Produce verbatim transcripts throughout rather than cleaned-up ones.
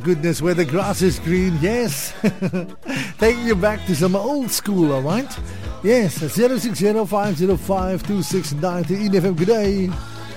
goodness, where the grass is green, yes. Taking you back to some old school, all right? Yes, zero six zero five zero five two six nine three. E F M, good day.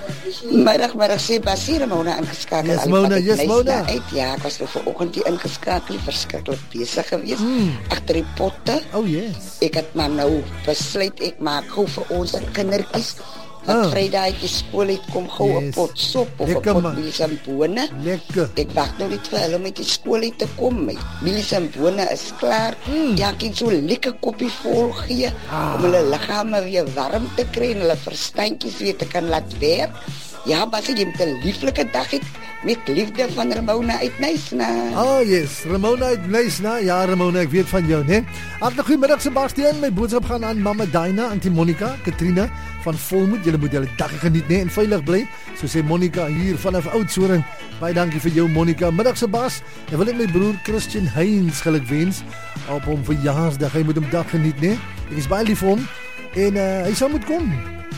Middag, middag, sê Basie, Mona ingeskakel. Yes, Mona, yes, Mona. Uit. Ja, ek was nou vanoggend hier ingeskakel, verskriklik besig geweest mm. agter die potte. Oh yes. Ek het maar nou besluit ek maak gou vir ons kindertjies. Wat Ah. Vrydag die skool het kom gou 'n Yes. pot sop of 'n Lekker, pot man. bilies en bone. Lekker. Ek wag nou net vir hulle om uit die skool uit te kom. My bilies en bone is klaar. Mm. Ja, ek het so 'n lekker koppie vol gee Ah. om hulle liggame weer warm te kry en hulle verstandjies weer te kan laat werk. Ja, Basie, jy het 'n lieflike dag het met liefde van Ramona uit Nysna. Oh yes, Ramona uit Nysna. Ja, Ramona, ek weet van jou, né? Hartlik goeiemiddag Sebastian. My boodskap gaan aan Mamma Dina, Auntie Monica, Katrina van Volmoed. Julle moet julle dag geniet, né, en veilig bly. So sê Monica hier vanaf Oudtshoorn. Baie dankie vir jou Monica. Middag Sebas. Ek wil net my broer Christian Heinz gelukwens op hom verjaarsdag. Hy moet hom dag geniet, né? Ek is baie lief vir hom en uh, hy sal moet kom.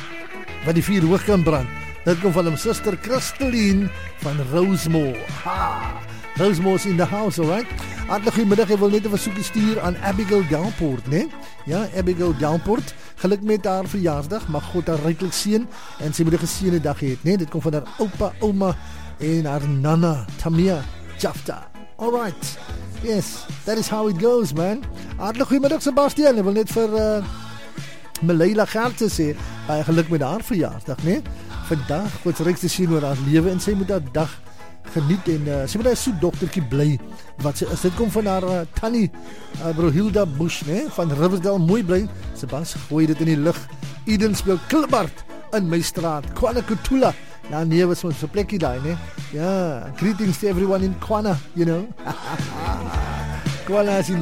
Wat die vuur hoog kan brand. Dit kom van hom suster Christeline van Rosemore. Ha! Rosemore's in the house, alright? Hartlik goeiemiddag. Ek wil net 'n versoekie stuur aan Abigail Delport, né? Ja, Abigail Delport. Geluk met haar verjaarsdag. Mag God haar ryklik seën en sy moet 'n geseënde dag hê, né? Dit kom van haar oupa, ouma en haar nana, Tamia Jafta. Alright. Yes, that is how it goes, man. Hartlik goeiemiddag Sebastian. Ek wil net vir uh, Meleila Gerte sê, baie geluk met haar verjaarsdag, né? Vandag wat sy rykste sien oor haar lewe en sy moet haar dag geniet en uh, sy moet haar soet doktertjie bly wat sy is. Dit kom van haar uh, tannie uh, Brohilda Bush, né, van Riversdale. Mooi bly. Sebas, gooi dit in die lug. Eden speel Kilbart in my straat. Kwana Kutula. Ja, nee, was ons 'n plekkie daai, né? Ja, greetings to everyone in Kwana, you know. Kwana is in